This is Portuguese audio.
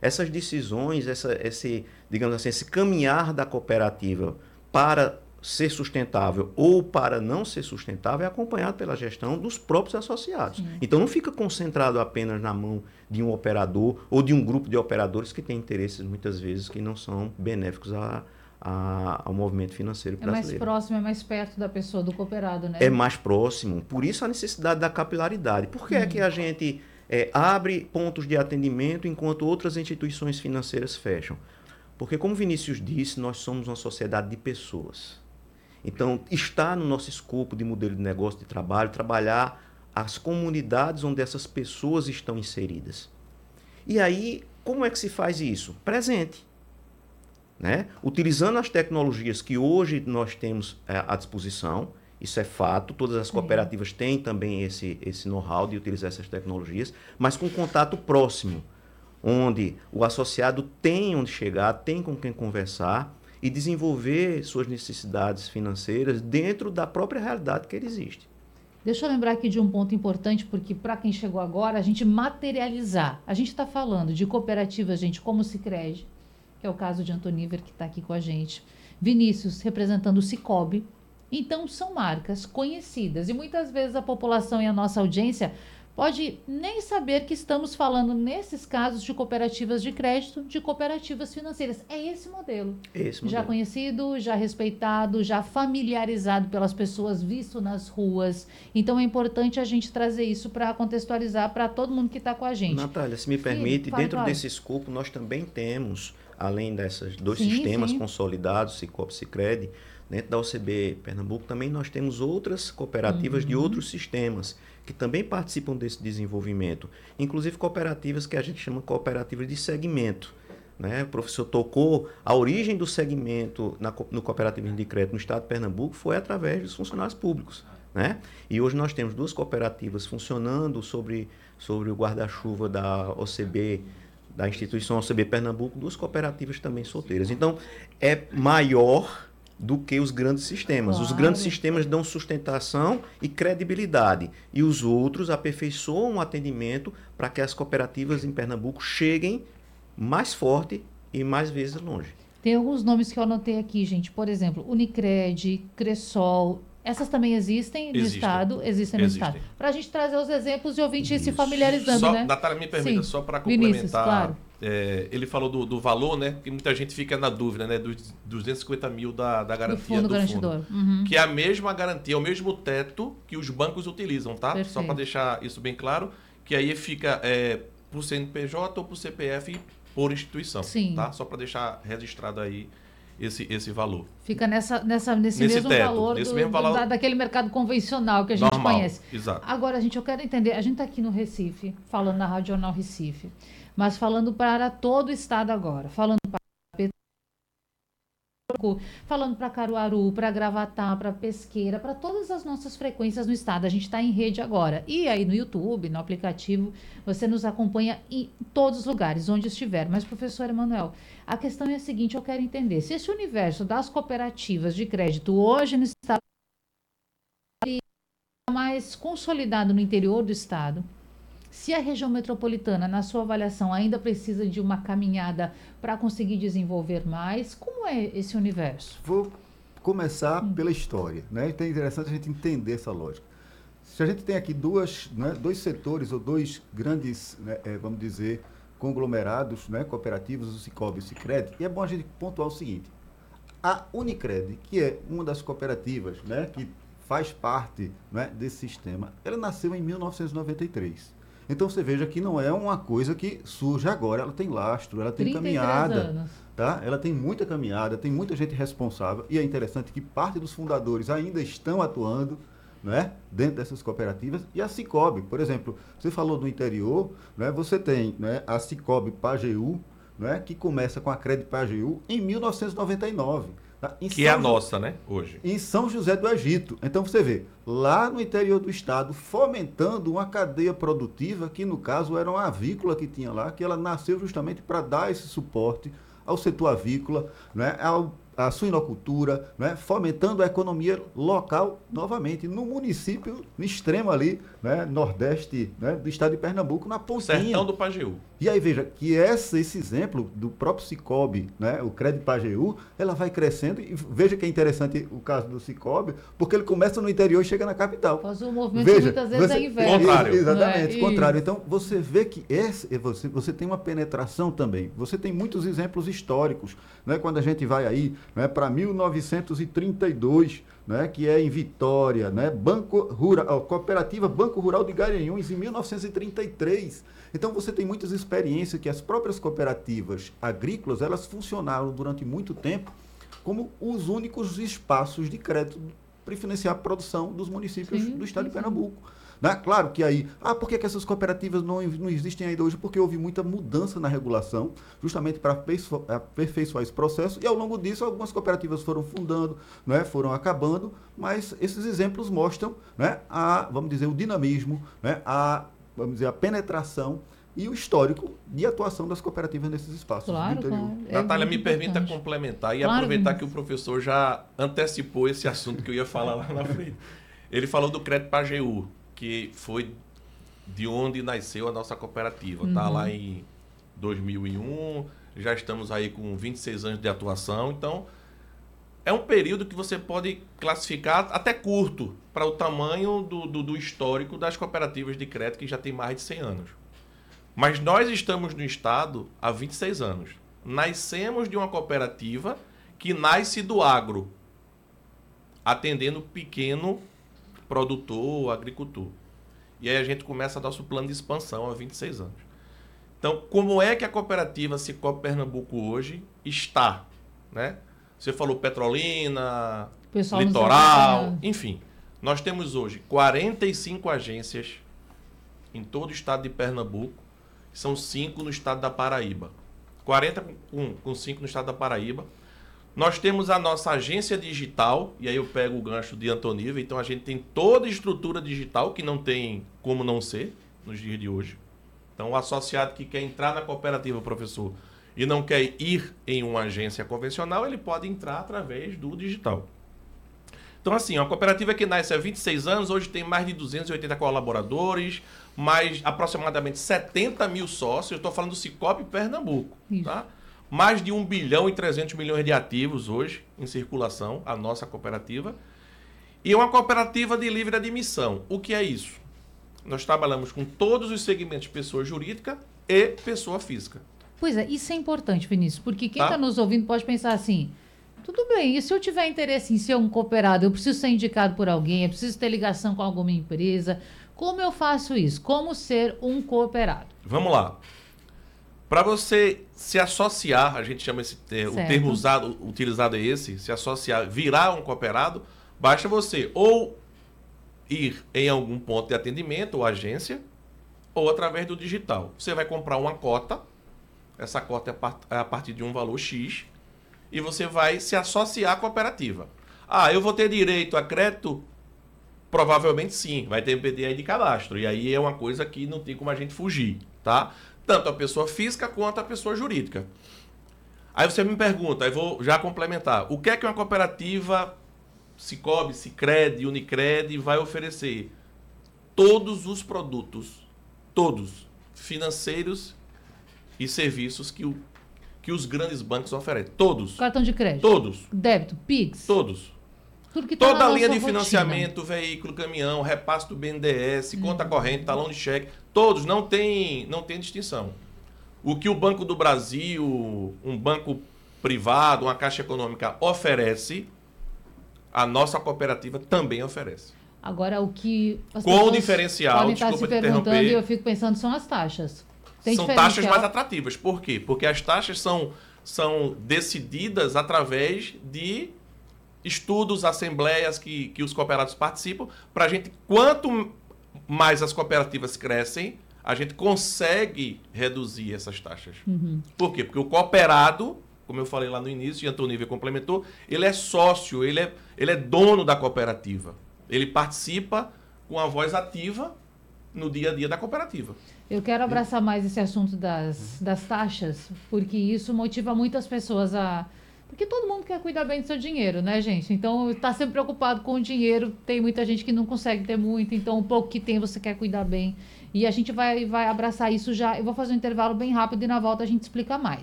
essas decisões, digamos assim, esse caminhar da cooperativa para ser sustentável ou para não ser sustentável é acompanhado pela gestão dos próprios associados. Sim. Então não fica concentrado apenas na mão de um operador ou de um grupo de operadores que tem interesses muitas vezes que não são benéficos ao movimento financeiro brasileiro. É mais próximo, é mais perto da pessoa, do cooperado, né? É mais próximo. Por isso a necessidade da capilaridade. Por que é que a gente abre pontos de atendimento enquanto outras instituições financeiras fecham? Porque, como Vinícius disse, nós somos uma sociedade de pessoas. Então, está no nosso escopo de modelo de negócio de trabalho, trabalhar as comunidades onde essas pessoas estão inseridas. E aí, como é que se faz isso? Presente. Né? Utilizando as tecnologias que hoje nós temos à disposição, isso é fato, todas as cooperativas têm também esse know-how de utilizar essas tecnologias, mas com contato próximo, onde o associado tem onde chegar, tem com quem conversar, e desenvolver suas necessidades financeiras dentro da própria realidade que ele existe. Deixa eu lembrar aqui de um ponto importante, porque para quem chegou agora, a gente materializar. A gente está falando de cooperativas, gente, como o Sicredi, que é o caso de Antoniver, que está aqui com a gente. Vinícius, representando o Sicobi. Então, são marcas conhecidas. E muitas vezes a população e a nossa audiência pode nem saber que estamos falando, nesses casos, de cooperativas de crédito, de cooperativas financeiras. É esse modelo. Já conhecido, já respeitado, já familiarizado pelas pessoas, visto nas ruas. Então, é importante a gente trazer isso para contextualizar para todo mundo que está com a gente. Natália, se me permite, dentro desse escopo, nós também temos, além desses dois sistemas consolidados, Sicobi e Sicredi, dentro da OCB Pernambuco, também nós temos outras cooperativas de outros sistemas que também participam desse desenvolvimento, inclusive cooperativas que a gente chama cooperativas de segmento. Né? O professor tocou, a origem do segmento no cooperativismo de crédito no estado de Pernambuco foi através dos funcionários públicos. Né? E hoje nós temos duas cooperativas funcionando sobre o guarda-chuva da OCB, da instituição OCB Pernambuco, duas cooperativas também solteiras. Então, é maior do que os grandes sistemas. Claro. Os grandes sistemas dão sustentação e credibilidade. E os outros aperfeiçoam o atendimento para que as cooperativas em Pernambuco cheguem mais forte e mais vezes longe. Tem alguns nomes que eu anotei aqui, gente. Por exemplo, Unicred, Cressol. Essas também existem no Estado? Existem no Estado. Para a gente trazer os exemplos e o ouvinte se familiarizando, né? Natália, me permita, só para complementar. Vinícius, claro. Ele falou do valor, né? Que muita gente fica na dúvida, né? Dos 250 mil da garantia do fundo. Garantidor. Que é a mesma garantia, o mesmo teto que os bancos utilizam, tá? Perfeito. Só para deixar isso bem claro, que aí fica por CNPJ ou por CPF por instituição. Sim. Tá? Só para deixar registrado aí esse valor. Fica nesse mesmo teto, valor, daquele mercado convencional que a gente conhece. Exato. Agora, gente, eu quero entender, a gente está aqui no Recife, falando na Rádio Jornal Recife, mas falando para todo o estado agora, falando para falando para Caruaru, para Gravatá, para Pesqueira, para todas as nossas frequências no estado. A gente está em rede agora. E aí no YouTube, no aplicativo, você nos acompanha em todos os lugares, onde estiver. Mas, professor Emanuel, a questão é a seguinte, eu quero entender. Se esse universo das cooperativas de crédito hoje no estado é mais consolidado no interior do estado, se a região metropolitana, na sua avaliação, ainda precisa de uma caminhada para conseguir desenvolver mais, como é esse universo? Vou começar pela história, né? Então é interessante a gente entender essa lógica. Se a gente tem aqui dois setores ou dois grandes, né, vamos dizer, conglomerados, né, cooperativos, o Sicobi e o Sicredi, e é bom a gente pontuar o seguinte: a Unicred, que é uma das cooperativas, né, que faz parte, né, desse sistema, ela nasceu em 1993. Então você veja que não é uma coisa que surge agora, ela tem lastro, ela tem caminhada, anos. Tá? Ela tem muita caminhada, tem muita gente responsável, e é interessante que parte dos fundadores ainda estão atuando, né, dentro dessas cooperativas. E a Sicobi, por exemplo, você falou do interior, né, você tem, né, a Sicobi Pajeú, né, que começa com a Cred Pajeú em 1999. Tá? Que é a nossa, né, hoje. Em São José do Egito. Então você vê, lá no interior do estado, fomentando uma cadeia produtiva, que no caso era uma avícola que tinha lá, que ela nasceu justamente para dar esse suporte ao setor avícola, né, ao a suinocultura, né, fomentando a economia local novamente, no município no extremo ali, né, nordeste, né, do estado de Pernambuco, na pontinha. Sertão do Pajeú. E aí veja que esse exemplo do próprio Cicobi, né, o Crédito Pajeú, ela vai crescendo e veja que é interessante o caso do Cicobi, porque ele começa no interior e chega na capital. Faz um movimento que muitas vezes é inverso. Contrário. Exatamente, contrário. Então você vê que você tem uma penetração também. Você tem muitos exemplos históricos, né, quando a gente vai aí, né, para 1932, né, que é em Vitória, né, Cooperativa Banco Rural de Garanhuns, em 1933. Então você tem muitas experiências que as próprias cooperativas agrícolas, elas funcionaram durante muito tempo como os únicos espaços de crédito para financiar a produção dos municípios do estado de Pernambuco. Né? Claro que aí, por que essas cooperativas não existem ainda hoje? Porque houve muita mudança na regulação, justamente para aperfeiçoar esse processo, e ao longo disso algumas cooperativas foram fundando, né, foram acabando, mas esses exemplos mostram, né, vamos dizer, o dinamismo, né, vamos dizer, a penetração e o histórico de atuação das cooperativas nesses espaços do interior. Claro. Natália, me permita complementar e aproveitar que o professor já antecipou esse assunto que eu ia falar lá na frente. Ele falou do Crédito Pajeú, que foi de onde nasceu a nossa cooperativa. Está lá em 2001, já estamos aí com 26 anos de atuação. Então, é um período que você pode classificar até curto para o tamanho do histórico das cooperativas de crédito, que já tem mais de 100 anos. Mas nós estamos no estado há 26 anos. Nascemos de uma cooperativa que nasce do agro, atendendo o pequeno produtor, agricultor. E aí a gente começa nosso plano de expansão há 26 anos. Então, como é que a cooperativa Cicobi Pernambuco hoje está? Né? Você falou Petrolina, Litoral, enfim. Nós temos hoje 45 agências em todo o estado de Pernambuco, são 5 no estado da Paraíba. 40 com 5 no estado da Paraíba. Nós temos a nossa agência digital, e aí eu pego o gancho de Antonível, então a gente tem toda a estrutura digital, que não tem como não ser nos dias de hoje. Então o associado que quer entrar na cooperativa, professor, e não quer ir em uma agência convencional, ele pode entrar através do digital. Então assim, uma cooperativa que nasce há 26 anos, hoje tem mais de 280 colaboradores, mais aproximadamente 70 mil sócios, eu estou falando do Cicobi Pernambuco, tá? Mais de 1 bilhão e 300 milhões de ativos hoje em circulação, a nossa cooperativa. E uma cooperativa de livre admissão. O que é isso? Nós trabalhamos com todos os segmentos, pessoa jurídica e pessoa física. Pois é, isso é importante, Vinícius, porque quem está nos ouvindo pode pensar assim, tudo bem, e se eu tiver interesse em ser um cooperado, eu preciso ser indicado por alguém, eu preciso ter ligação com alguma empresa, como eu faço isso? Como ser um cooperado? Vamos lá. Para você se associar, a gente chama o termo utilizado é esse, se associar, virar um cooperado, basta você ou ir em algum ponto de atendimento ou agência, ou através do digital. Você vai comprar uma cota, essa cota é a partir de um valor X, e você vai se associar à cooperativa. Eu vou ter direito a crédito? Provavelmente sim, vai ter PDI de cadastro, e aí é uma coisa que não tem como a gente fugir, tá? Tanto a pessoa física quanto a pessoa jurídica. Aí você me pergunta, aí vou já complementar, o que é que uma cooperativa Cicobi, Sicredi, Unicred vai oferecer? Todos os produtos, todos, financeiros e serviços que os grandes bancos oferecem. Todos. Cartão de crédito. Todos. Débito, Pix. Todos. Tudo que tá toda a linha de rotina. Financiamento, veículo, caminhão, repasse do BNDES, conta corrente, talão de cheque, todos, não tem distinção. O que o Banco do Brasil, um banco privado, uma Caixa Econômica oferece, a nossa cooperativa também oferece. Agora, o que as com o diferencial, podem estar se perguntando, e eu fico pensando, são as taxas. São taxas mais atrativas. Por quê? Porque as taxas são decididas através de estudos, assembleias que os cooperados participam, para a gente, quanto mais as cooperativas crescem, a gente consegue reduzir essas taxas. Por quê? Porque o cooperado, como eu falei lá no início, e Antonível complementou, ele é sócio, ele é dono da cooperativa. Ele participa com a voz ativa no dia a dia da cooperativa. Eu quero abraçar mais esse assunto das taxas, porque isso motiva muitas pessoas a Porque todo mundo quer cuidar bem do seu dinheiro, né, gente? Então, está sempre preocupado com o dinheiro. Tem muita gente que não consegue ter muito, então o pouco que tem você quer cuidar bem. E a gente vai abraçar isso já. Eu vou fazer um intervalo bem rápido e na volta a gente explica mais.